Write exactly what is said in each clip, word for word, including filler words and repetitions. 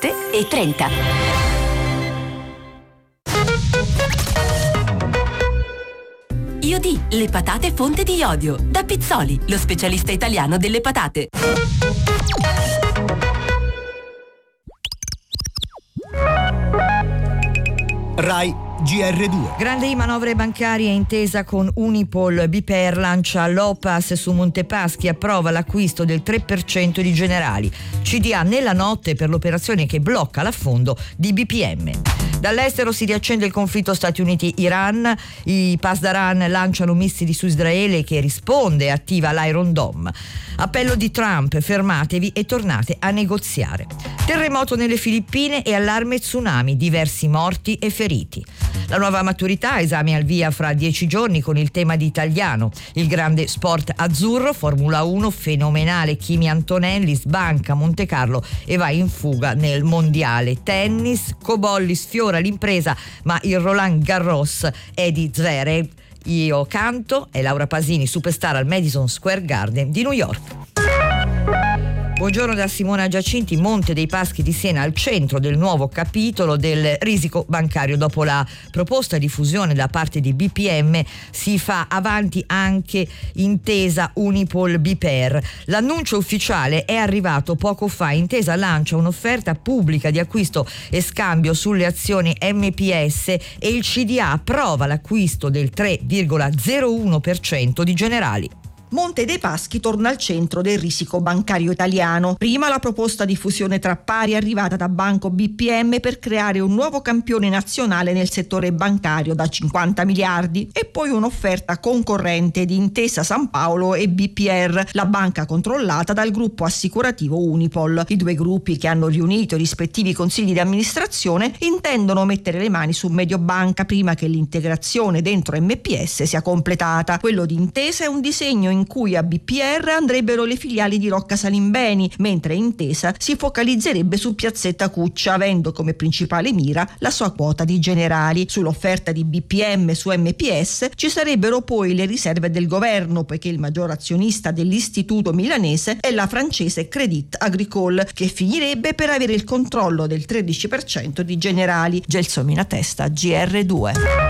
sette e trenta. Iodì, le patate fonte di iodio. Da Pizzoli, lo specialista italiano delle patate. Rai G R due. Grandi manovre bancarie, intesa con Unipol. B P E R lancia l'O P A S su Montepaschi, approva l'acquisto del tre per cento di Generali. C D A nella notte per l'operazione che blocca l'affondo di B P M. Dall'estero si riaccende il conflitto Stati Uniti-Iran. I Pasdaran lanciano missili su Israele che risponde e attiva l'Iron Dome. Appello di Trump: fermatevi e tornate a negoziare. Terremoto nelle Filippine e allarme tsunami, diversi morti e feriti. La nuova maturità, esami al via fra dieci giorni con il tema di italiano. Il grande sport azzurro, Formula uno, fenomenale Kimi Antonelli, sbanca Monte Carlo e va in fuga nel mondiale. Tennis, Cobolli sfiora l'impresa, ma il Roland Garros è di Zverev. Io canto è Laura Pasini, superstar al Madison Square Garden di New York. Buongiorno da Simona Giacinti. Monte dei Paschi di Siena al centro del nuovo capitolo del risico bancario. Dopo la proposta di fusione da parte di B P M si fa avanti anche Intesa Unipol B P E R. L'annuncio ufficiale è arrivato poco fa. Intesa lancia un'offerta pubblica di acquisto e scambio sulle azioni M P S e il C D A approva l'acquisto del tre virgola zero uno per cento di Generali. Monte dei Paschi torna al centro del risico bancario italiano. Prima la proposta di fusione tra pari arrivata da Banco B P M per creare un nuovo campione nazionale nel settore bancario da cinquanta miliardi e poi un'offerta concorrente di Intesa San Paolo e B P E R, la banca controllata dal gruppo assicurativo Unipol. I due gruppi, che hanno riunito i rispettivi consigli di amministrazione, intendono mettere le mani su Mediobanca prima che l'integrazione dentro M P S sia completata. Quello di Intesa è un disegno in cui a B P E R andrebbero le filiali di Rocca Salimbeni, mentre Intesa si focalizzerebbe su Piazzetta Cuccia, avendo come principale mira la sua quota di Generali. Sull'offerta di B P M su M P S ci sarebbero poi le riserve del governo, poiché il maggior azionista dell'istituto milanese è la francese Crédit Agricole, che finirebbe per avere il controllo del tredici per cento di Generali. Gelsomina Testa, G R due.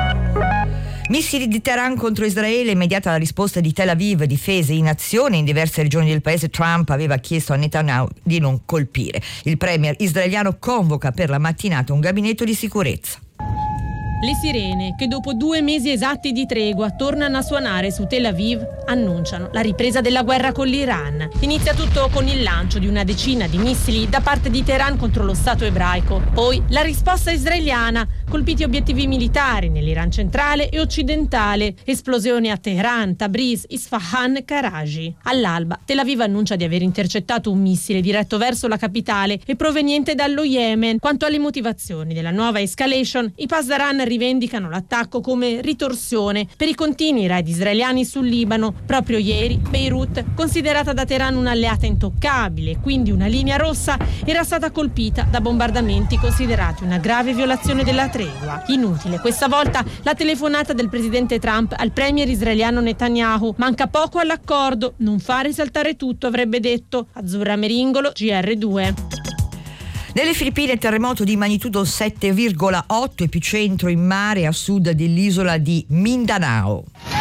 Missili di Teheran contro Israele, immediata la risposta di Tel Aviv, difese in azione in diverse regioni del paese. Trump aveva chiesto a Netanyahu di non colpire. Il premier israeliano convoca per la mattinata un gabinetto di sicurezza. Le sirene, che dopo due mesi esatti di tregua tornano a suonare su Tel Aviv, annunciano la ripresa della guerra con l'Iran. Inizia tutto con il lancio di una decina di missili da parte di Teheran contro lo Stato ebraico. Poi la risposta israeliana, colpiti obiettivi militari nell'Iran centrale e occidentale. Esplosioni a Teheran, Tabriz, Isfahan, Karaji. All'alba, Tel Aviv annuncia di aver intercettato un missile diretto verso la capitale e proveniente dallo Yemen. Quanto alle motivazioni della nuova escalation, i Pasdaran rivendicano l'attacco come ritorsione per i continui raid israeliani sul Libano. Proprio ieri Beirut, considerata da Teheran un'alleata intoccabile, quindi una linea rossa, era stata colpita da bombardamenti considerati una grave violazione della tregua. Inutile questa volta la telefonata del presidente Trump al premier israeliano Netanyahu. Manca poco all'accordo, non fare saltare tutto, avrebbe detto. Azzurra Meringolo, G R due. Nelle Filippine terremoto di magnitudo sette virgola otto, epicentro in mare a sud dell'isola di Mindanao.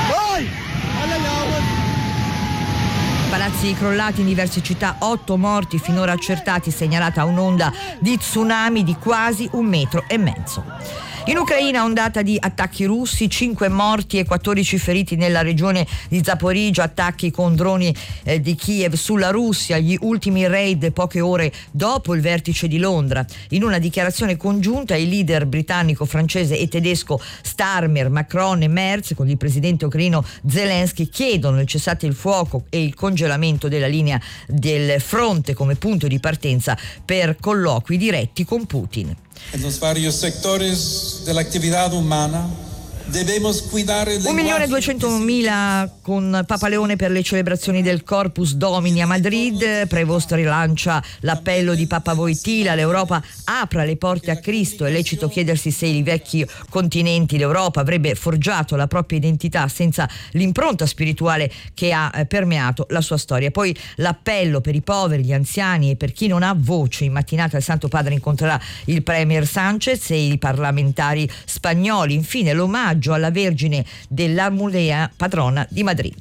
Palazzi crollati in diverse città, otto morti finora accertati, segnalata un'onda di tsunami di quasi un metro e mezzo. In Ucraina ondata di attacchi russi, cinque morti e quattordici feriti nella regione di Zaporizhzhia, attacchi con droni eh, di Kiev sulla Russia, gli ultimi raid poche ore dopo il vertice di Londra. In una dichiarazione congiunta i leader britannico, francese e tedesco Starmer, Macron e Merz con il presidente ucraino Zelensky chiedono il cessate il fuoco e il congelamento della linea del fronte come punto di partenza per colloqui diretti con Putin. En los varios sectores de la actividad humana Debemos cuidar el Un milione e duecentomila con Papa Leone per le celebrazioni del Corpus Domini a Madrid. Prevost rilancia l'appello di Papa Wojtyla: l'Europa apra le porte a Cristo. È lecito chiedersi se i vecchi continenti d'Europa avrebbe forgiato la propria identità senza l'impronta spirituale che ha permeato la sua storia. Poi l'appello per i poveri, gli anziani e per chi non ha voce. In mattinata il Santo Padre incontrerà il Premier Sanchez e i parlamentari spagnoli. Infine l'omaggio alla Vergine dell'Almudena, patrona di Madrid.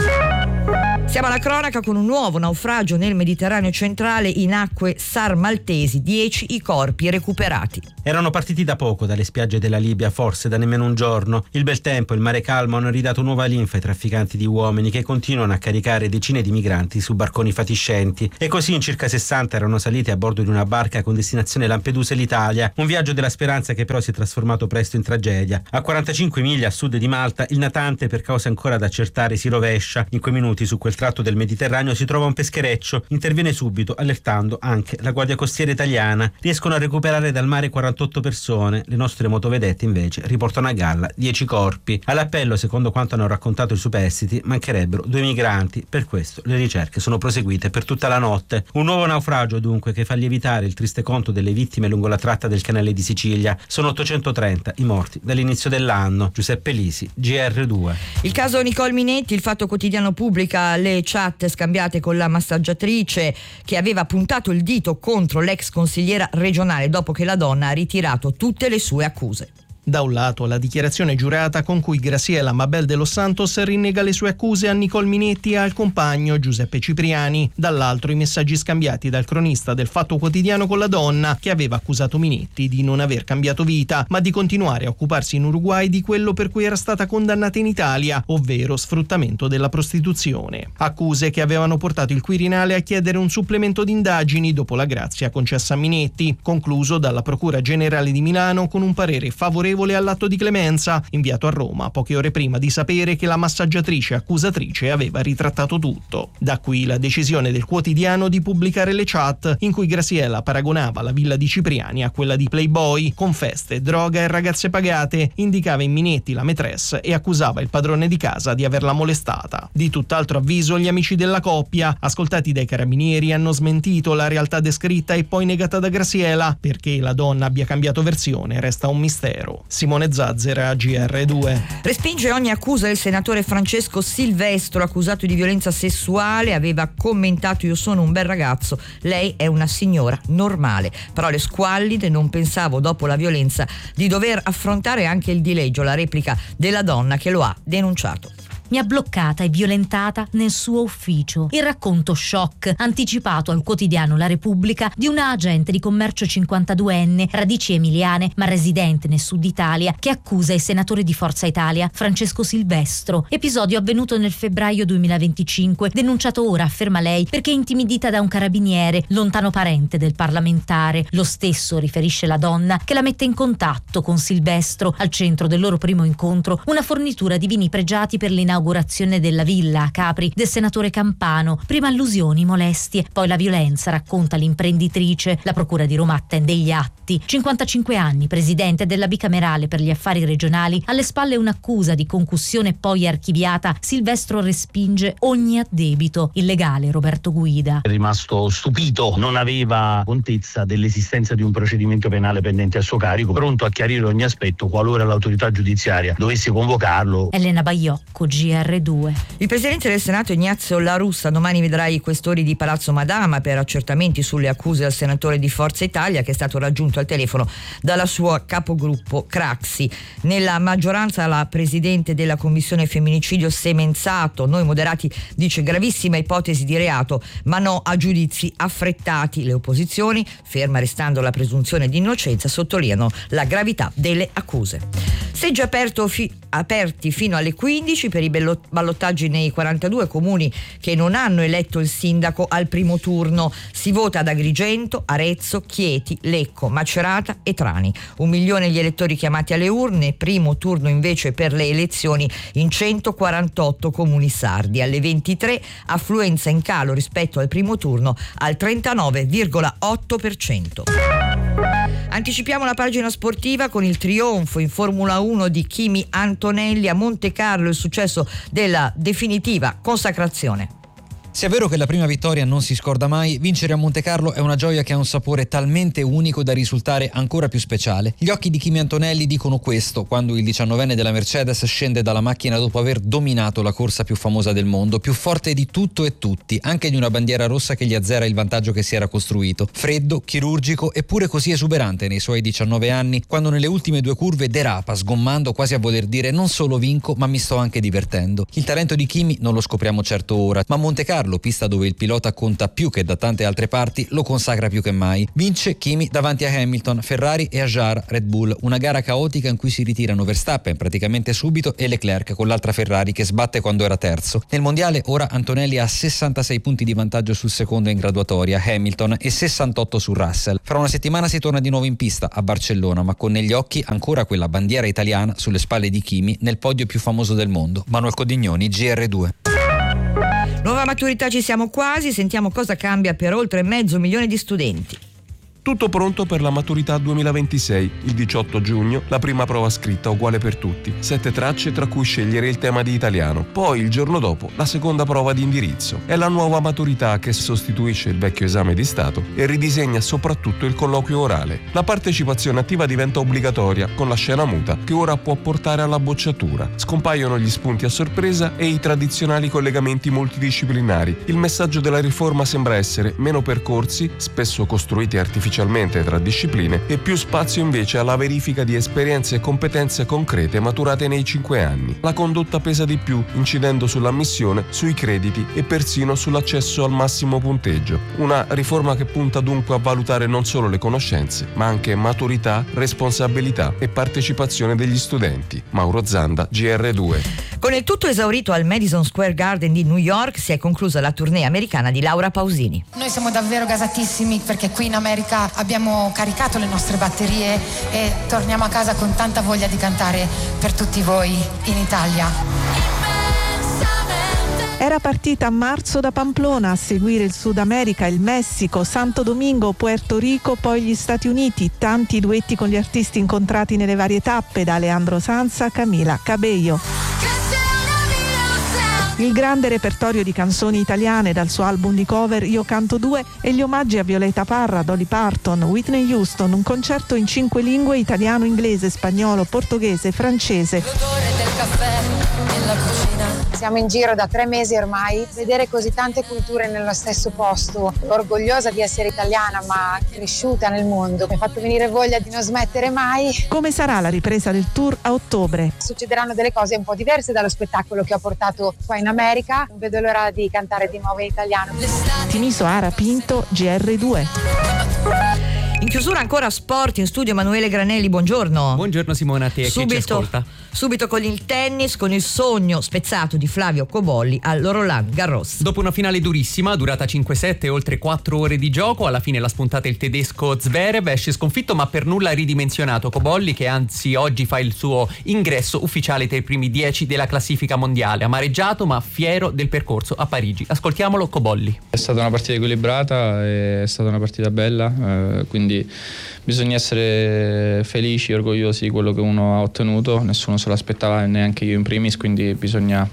Siamo alla cronaca con un nuovo naufragio nel Mediterraneo centrale in acque SAR maltesi, dieci i corpi recuperati. Erano partiti da poco dalle spiagge della Libia, forse da nemmeno un giorno. Il bel tempo e il mare calmo hanno ridato nuova linfa ai trafficanti di uomini che continuano a caricare decine di migranti su barconi fatiscenti. E così in circa sessanta erano saliti a bordo di una barca con destinazione Lampedusa e l'Italia, un viaggio della speranza che però si è trasformato presto in tragedia. A quarantacinque miglia a sud di Malta, il natante, per cause ancora da accertare, si rovescia. In quei minuti su quel tratto del Mediterraneo si trova un peschereccio, interviene subito allertando anche la Guardia Costiera italiana. Riescono a recuperare dal mare quarantotto persone, le nostre motovedette invece riportano a galla dieci corpi. All'appello, secondo quanto hanno raccontato i superstiti, mancherebbero due migranti. Per questo le ricerche sono proseguite per tutta la notte. Un nuovo naufragio dunque che fa lievitare il triste conto delle vittime lungo la tratta del canale di Sicilia. Sono ottocentotrenta i morti dall'inizio dell'anno. Giuseppe Lisi, G R due. Il caso Nicole Minetti, il Fatto Quotidiano pubblica le chat scambiate con la massaggiatrice che aveva puntato il dito contro l'ex consigliera regionale dopo che la donna ha ritirato tutte le sue accuse. Da un lato la dichiarazione giurata con cui Graciela Mabel de los Santos rinnega le sue accuse a Nicole Minetti e al compagno Giuseppe Cipriani, dall'altro i messaggi scambiati dal cronista del Fatto Quotidiano con la donna che aveva accusato Minetti di non aver cambiato vita ma di continuare a occuparsi in Uruguay di quello per cui era stata condannata in Italia, ovvero sfruttamento della prostituzione. Accuse che avevano portato il Quirinale a chiedere un supplemento di indagini dopo la grazia concessa a Minetti, concluso dalla Procura Generale di Milano con un parere favorevole all'atto di clemenza, inviato a Roma poche ore prima di sapere che la massaggiatrice accusatrice aveva ritrattato tutto. Da qui la decisione del quotidiano di pubblicare le chat in cui Graciela paragonava la villa di Cipriani a quella di Playboy, con feste, droga e ragazze pagate, indicava in Minetti la maîtresse e accusava il padrone di casa di averla molestata. Di tutt'altro avviso gli amici della coppia, ascoltati dai carabinieri, hanno smentito la realtà descritta e poi negata da Graciela. Perché la donna abbia cambiato versione resta un mistero. Simone Zazzera, G R due. Respinge ogni accusa il senatore Francesco Silvestro, accusato di violenza sessuale. Aveva commentato: io sono un bel ragazzo, lei è una signora normale. Parole squallide, non pensavo dopo la violenza di dover affrontare anche il dileggio, la replica della donna che lo ha denunciato. Mi ha bloccata e violentata nel suo ufficio. Il racconto shock anticipato al quotidiano La Repubblica di una agente di commercio cinquantaduenne, radici emiliane ma residente nel sud Italia, che accusa il senatore di Forza Italia Francesco Silvestro. Episodio avvenuto nel febbraio duemilaventicinque, denunciato ora, afferma lei, perché intimidita da un carabiniere, lontano parente del parlamentare. Lo stesso, riferisce la donna, che la mette in contatto con Silvestro. Al centro del loro primo incontro una fornitura di vini pregiati per l'inaugurazione della villa a Capri del senatore Campano. Prima allusioni, molestie, poi la violenza, racconta l'imprenditrice. La procura di Roma attende gli atti. cinquantacinque anni, presidente della bicamerale per gli affari regionali, alle spalle un'accusa di concussione poi archiviata. Silvestro respinge ogni addebito. Il legale Roberto Guida. È rimasto stupito, non aveva contezza dell'esistenza di un procedimento penale pendente a suo carico, pronto a chiarire ogni aspetto qualora l'autorità giudiziaria dovesse convocarlo. Elena Baiocco, G R due. Il presidente del Senato Ignazio La Russa domani vedrà i questori di Palazzo Madama per accertamenti sulle accuse al senatore di Forza Italia, che è stato raggiunto al telefono dalla sua capogruppo Craxi. Nella maggioranza la presidente della commissione femminicidio Semenzato. Noi moderati dice gravissima ipotesi di reato ma no a giudizi affrettati. Le opposizioni, ferma restando la presunzione di innocenza, sottolineano la gravità delle accuse. Seggi aperto fi- aperti fino alle quindici per i bello- ballottaggi nei quarantadue comuni che non hanno eletto il sindaco al primo turno. Si vota ad Agrigento, Arezzo, Chieti, Lecco, Macerata e Trani. Un milione gli elettori chiamati alle urne, primo turno invece per le elezioni in centoquarantotto comuni sardi. Alle ventitré affluenza in calo rispetto al primo turno al trentanove virgola otto per cento. Anticipiamo la pagina sportiva con il trionfo in Formula uno di Kimi Antonelli a Montecarlo, il successo della definitiva consacrazione. Se è vero che la prima vittoria non si scorda mai, vincere a Montecarlo è una gioia che ha un sapore talmente unico da risultare ancora più speciale. Gli occhi di Kimi Antonelli dicono questo quando il diciannovenne della Mercedes scende dalla macchina dopo aver dominato la corsa più famosa del mondo, più forte di tutto e tutti, anche di una bandiera rossa che gli azzera il vantaggio che si era costruito. Freddo, chirurgico, eppure così esuberante nei suoi diciannove anni, quando nelle ultime due curve derapa, sgommando quasi a voler dire non solo vinco, ma mi sto anche divertendo. Il talento di Kimi non lo scopriamo certo ora, ma Montecarlo, pista dove il pilota conta più che da tante altre parti, lo consacra più che mai. Vince Kimi davanti a Hamilton, Ferrari e Ajar, Red Bull, una gara caotica in cui si ritirano Verstappen praticamente subito e Leclerc con l'altra Ferrari che sbatte quando era terzo. Nel mondiale ora Antonelli ha sessantasei punti di vantaggio sul secondo in graduatoria, Hamilton, e sessantotto su Russell. Fra una settimana si torna di nuovo in pista a Barcellona, ma con negli occhi ancora quella bandiera italiana sulle spalle di Kimi nel podio più famoso del mondo. Manuel Codignoni, G R due. Nuova maturità, ci siamo quasi, sentiamo cosa cambia per oltre mezzo milione di studenti. Tutto pronto per la maturità duemilaventisei. Il diciotto giugno la prima prova scritta uguale per tutti. Sette tracce tra cui scegliere il tema di italiano. Poi il giorno dopo la seconda prova di indirizzo. È la nuova maturità che sostituisce il vecchio esame di Stato e ridisegna soprattutto il colloquio orale. La partecipazione attiva diventa obbligatoria con la scena muta che ora può portare alla bocciatura. Scompaiono gli spunti a sorpresa e i tradizionali collegamenti multidisciplinari. Il messaggio della riforma sembra essere meno percorsi, spesso costruiti artificialmente tra discipline, e più spazio invece alla verifica di esperienze e competenze concrete maturate nei cinque anni. La condotta pesa di più, incidendo sull'ammissione, sui crediti e persino sull'accesso al massimo punteggio. Una riforma che punta dunque a valutare non solo le conoscenze, ma anche maturità, responsabilità e partecipazione degli studenti. Mauro Zanda, G R due. Con il tutto esaurito al Madison Square Garden di New York si è conclusa la tournée americana di Laura Pausini. Noi siamo davvero gasatissimi perché qui in America abbiamo caricato le nostre batterie e torniamo a casa con tanta voglia di cantare per tutti voi in Italia. Era partita a marzo da Pamplona, a seguire il Sud America, il Messico, Santo Domingo, Puerto Rico, poi gli Stati Uniti, tanti duetti con gli artisti incontrati nelle varie tappe, da Alejandro Sanz a Camila Cabello. Il grande repertorio di canzoni italiane dal suo album di cover Io canto due e gli omaggi a Violeta Parra, Dolly Parton, Whitney Houston, un concerto in cinque lingue: italiano, inglese, spagnolo, portoghese, francese. L'odore del caffè nella cucina. Siamo in giro da tre mesi ormai, vedere così tante culture nello stesso posto, orgogliosa di essere italiana ma cresciuta nel mondo, mi ha fatto venire voglia di non smettere mai. Come sarà la ripresa del tour a ottobre? Succederanno delle cose un po' diverse dallo spettacolo che ho portato qua in America, non vedo l'ora di cantare di nuovo in italiano. Timiso Ara Pinto, G R due. In chiusura ancora sport, in studio Emanuele Granelli, buongiorno. Buongiorno Simona, a te subito, che ci ascolta. Subito con il tennis, con il sogno spezzato di Flavio Cobolli al Roland Garros. Dopo una finale durissima, durata cinque sette e oltre quattro ore di gioco, alla fine l'ha spuntata il tedesco Zverev, esce sconfitto ma per nulla ridimensionato Cobolli, che anzi oggi fa il suo ingresso ufficiale tra i primi dieci della classifica mondiale. Amareggiato ma fiero del percorso a Parigi. Ascoltiamolo Cobolli. È stata una partita equilibrata, è stata una partita bella, eh, quindi bisogna essere felici, orgogliosi di quello che uno ha ottenuto. Nessuno se l'aspettava, neanche io in primis, quindi bisogna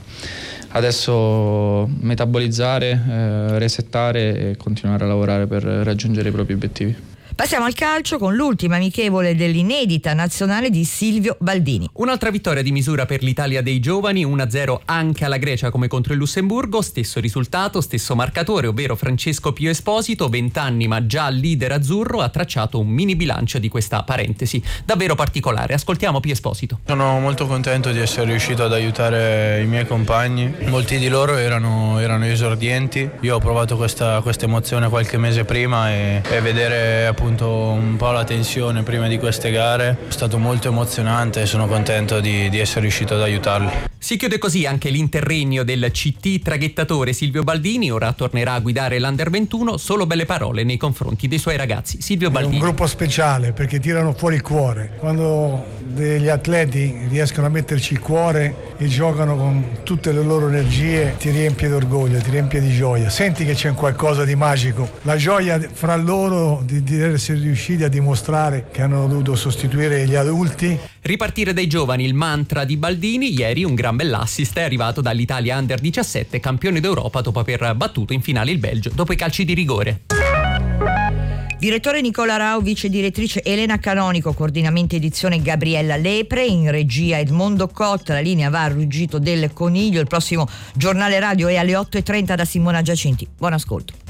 adesso metabolizzare, eh, resettare e continuare a lavorare per raggiungere i propri obiettivi. Passiamo al calcio con l'ultima amichevole dell'inedita nazionale di Silvio Baldini. Un'altra vittoria di misura per l'Italia dei giovani, uno a zero anche alla Grecia come contro il Lussemburgo, stesso risultato, stesso marcatore, ovvero Francesco Pio Esposito, venti anni ma già leader azzurro, ha tracciato un mini bilancio di questa parentesi davvero particolare. Ascoltiamo Pio Esposito. Sono molto contento di essere riuscito ad aiutare i miei compagni, molti di loro erano, erano esordienti, io ho provato questa, questa emozione qualche mese prima e, e vedere appunto un po' la tensione prima di queste gare è stato molto emozionante e sono contento di, di essere riuscito ad aiutarli. Si chiude così anche l'interregno del C T traghettatore Silvio Baldini, ora tornerà a guidare l'Under ventuno, solo belle parole nei confronti dei suoi ragazzi. Silvio Baldini. È un gruppo speciale perché tirano fuori il cuore, quando degli atleti riescono a metterci il cuore che giocano con tutte le loro energie, ti riempie d'orgoglio, ti riempie di gioia. Senti che c'è qualcosa di magico, la gioia fra loro di, di essere riusciti a dimostrare che hanno dovuto sostituire gli adulti. Ripartire dai giovani, il mantra di Baldini. Ieri un gran bell'assist è arrivato dall'Italia Under diciassette, campione d'Europa dopo aver battuto in finale il Belgio dopo i calci di rigore. Direttore Nicola Rau, vice direttrice Elena Canonico, coordinamento edizione Gabriella Lepre, in regia Edmondo Cotta, la linea va al ruggito del coniglio. Il prossimo giornale radio è alle otto e trenta da Simona Giacinti. Buon ascolto.